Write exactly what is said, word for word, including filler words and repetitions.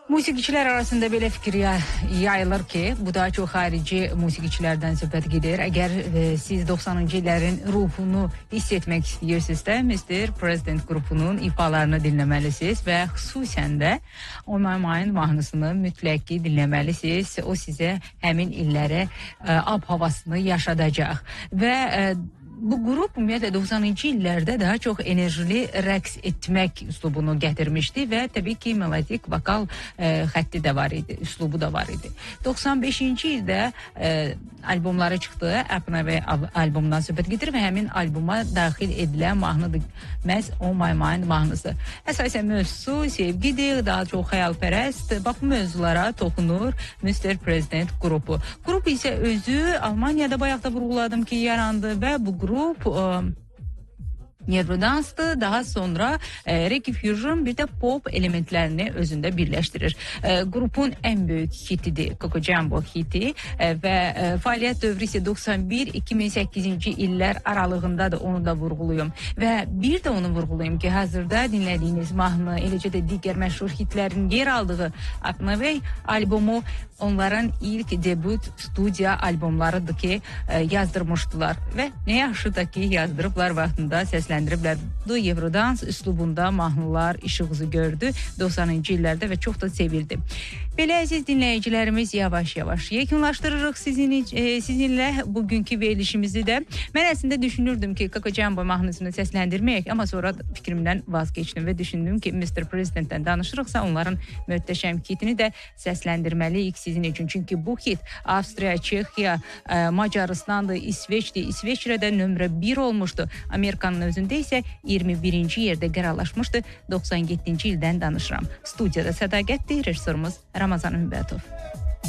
Musiqiçilər arasında belə fikir yayılır ki, bu daha çox xarici musiqiçilərdən söhbət gedir. Əgər e, siz doxsanıncı illərin ruhunu hiss etmək istəyirsinizsə, mister President qrupunun ifalarını dinləməlisiniz və xüsusən də On My Mind mahnısını mütləq ki dinləməlisiniz. O sizə həmin illərə e, ab havasını yaşadacaq və e, bu qrup ümumiyyətlə doxsanıncı illərdə daha çox enerjili rəqs etmək üslubunu gətirmişdi və təbii ki melodik vokal e, xətti də var idi, üslubu da var idi. doxsan beşinci ildə e, albomları çıxdı, Apnave albomundan söhbət gedir və həmin alboma daxil edilən mahnıdır məhz On My Mind mahnısı. Əsasən mövzusu sevgidir, daha çox xəyalpərəst, bax bu mövzulara toxunur mister President qrupu. Qrup isə özü Almaniyada bayaq da vurğuladım ki yarandı və bu qrup Grup um, Neurodance'dı. Daha sonra e, reggae fusion bir de pop elementlerini özünde birleştirir. E, grubun en büyük hitidir Coco Jumbo hiti e, ve e, faaliyet dövrü ise doxsan bir iki min səkkizinci iller aralığında da onu da vurğuluyum. Ve bir de onu vurğuluyum ki hazırda dinlediğiniz mahnı, eləcə de diğer meşhur hitlerin yer aldığı Apnave albomu onların ilk debut studiya albomlarıdır ki e, yazdırmıştılar ve ne yaxşı da ki yazdırıblar vaxtında səsləndiriblər. Bu Eurodans üslubunda mahnılar işıq üzü gördü doxsanıncı illərdə və çox da sevildi. Belə əziz dinləyicilərimiz yavaş-yavaş yekunlaşdırırıq sizin, e, sizinlə bugünkü verilişimizi də. Mən əslində düşünürdüm ki Coco Jumbo mahnısını səsləndirməyək, amma sonra fikrimdən vazgeçdim və düşündüm ki mister President'dən danışırıqsa onların möhtəşəm hitini də səsləndirməliyik sizin üçün. Çünki bu hit Avstriya, Çexiya, e, Macaristan'dı, İsveç'di. İsveçrədə nömrə bir olmuşdu. Amerikanın özündə isə iyirmi birinci yerdə qərarlaşmışdı. doxsan yeddinci ildən danışıram. Studiyada Sədaqətdir, rejissorumuz Ramazan Ümbətov.